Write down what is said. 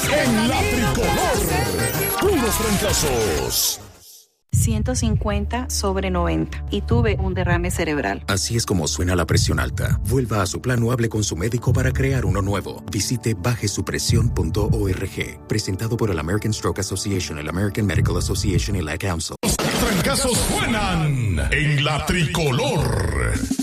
en la tricolor. Puros fracasos. 150/90 y tuve un derrame cerebral. Así es como suena la presión alta. Vuelva a su plan o hable con su médico para crear uno nuevo. Visite bajesupresión.org. Presentado por el American Stroke Association, el American Medical Association y la Council. Los trancazos suenan en la tricolor.